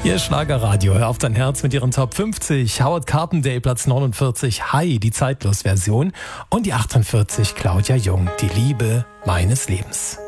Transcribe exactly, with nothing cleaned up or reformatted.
Ihr Schlagerradio, hör auf dein Herz mit ihren Top fünfzig. Howard Carpendale, Platz neunundvierzig. Hi, die Zeitlos-Version. Und die achtundvierzig, Claudia Jung, die Liebe meines Lebens.